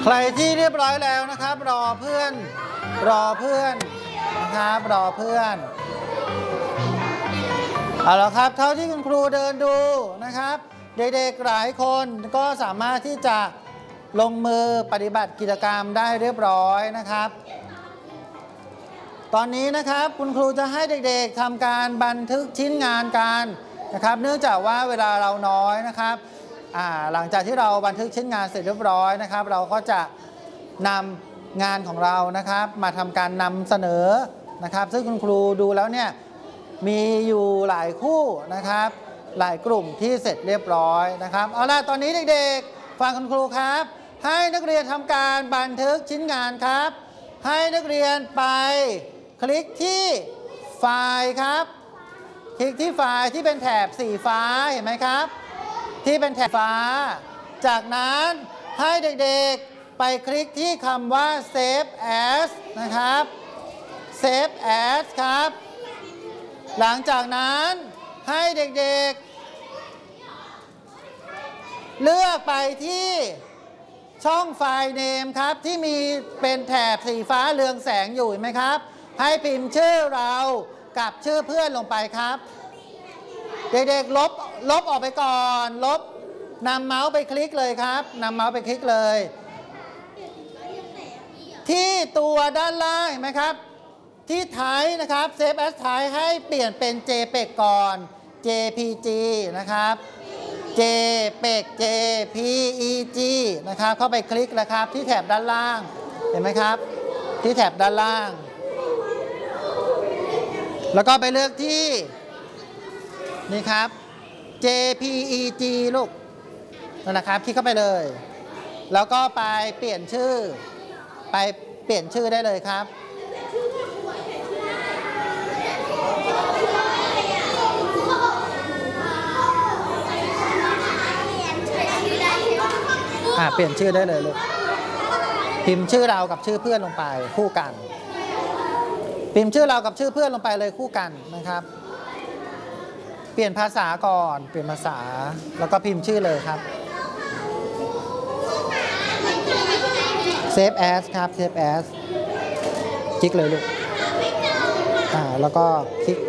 ใครที่เรียบร้อยแล้วนะครับรอเพื่อนนะครับรอเพื่อนเอาละครับเท่าที่คุณครูเดินดูนะครับเด็กๆหลายคนก็สามารถที่จะลงมือปฏิบัติกิจกรรมได้เรียบร้อยนะครับตอนนี้นะครับคุณครูจะให้เด็กๆทำการบันทึกชิ้นงานกันนะครับเนื่องจากว่าเวลาเราน้อยนะครับหลังจากที่เราบันทึกชิ้นงานเสร็จเรียบร้อยนะครับเราก็จะนำงานของเรานะครับมาทำการนำเสนอนะครับซึ่งคุณครูดูแล้วเนี่ยมีอยู่หลายคู่นะครับหลายกลุ่มที่เสร็จเรียบร้อยนะครับเอาล่ะตอนนี้เด็กๆฟังคุณครูครับให้นักเรียนทำการบันทึกชิ้นงานครับให้นักเรียนไปคลิกที่ไฟล์ครับคลิกที่ไฟล์ที่เป็นแถบสีฟ้าเห็นไหมครับที่เป็นแถบฟ้าจากนั้นให้เด็กๆไปคลิกที่คำว่า Save As นะครับ Save As ครับหลังจากนั้นให้เด็กๆเลือกไปที่ช่องไฟล์ Name ครับที่มีเป็นแถบสีฟ้าเรืองแสงอยู่เห็นไหมครับให้พิมพ์ชื่อเรากับชื่อเพื่อนลงไปครับเด็กๆลบออกไปก่อนนำเมาส์ไปคลิกเลยครับนำเมาส์ไปคลิกเลยที่ตัวด้านล่างเห็นไหมครับที่ไทป์นะครับ Save As ไทป์ให้เปลี่ยนเป็น JPEG ก่อน JPG นะครับ JPEG JPEG นะครับเข้าไปคลิกแล้วครับที่แถบด้านล่างเห็นไหมครับที่แถบด้านล่างแล้วก็ไปเลือกที่นี่ครับ JPEG ลูกนั่นนะครับคลิกเข้าไปเลยแล้วก็ไปเปลี่ยนชื่อได้เลยครับเปลี่ยนชื่อได้เลยลูกพิมพ์ชื่อเรากับชื่อเพื่อนลงไปคู่กันพิมพ์ชื่อเรากับชื่อเพื่อนลงไปเลยคู่กันนะครับเปลี่ยนภาษาก่อนเปลี่ยนภาษาแล้วก็พิมพ์ชื่อเลยครับ Save As ครับ Save As คลิกเลยลูกแล้วก็คลิก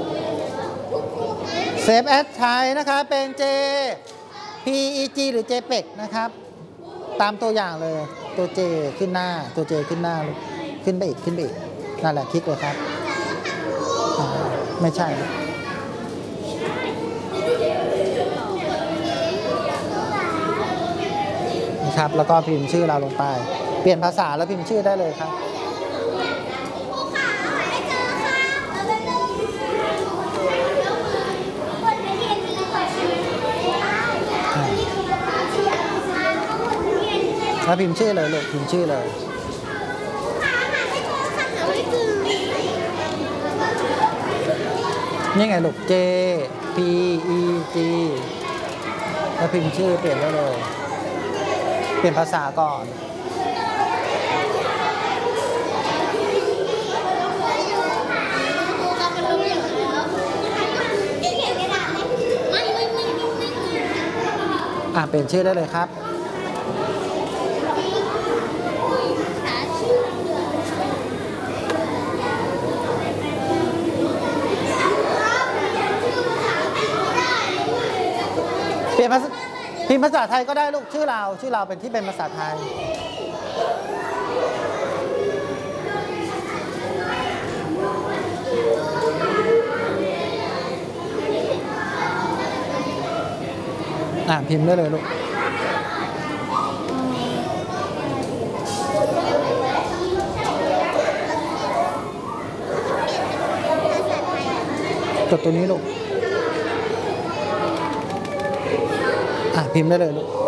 Save As ไทยนะครับเป็น JPEG หรือ JPEG นะครับตามตัวอย่างเลยตัว J ขึ้นหน้าตัว J ขึ้นหน้าขึ้นไปอีกนั่นแหละคลิกเลยครับไม่ใช่นะครับแล้วก็พิมพ์ชื่อเราลงไปเปลี่ยนภาษาแล้วพิมพ์ชื่อได้เลยครับแล้วพิมพ์ชื่อเลยลูกพิมพ์ชื่อเลยนี่ไงลูก JPEG แล้วพิมพ์ชื่อเปลี่ยนได้เลยเปลี่ยนภาษาก่อนเปลี่ยนชื่อได้เลยครับเปลี่ยนพิมพ์ภาษาไทยก็ได้ลูกชื่อเราเป็นที่เป็นภาษาไทยพิมพ์ได้เลยลูกกดตัวนี้ลูกพิมพ์ได้เลยลูก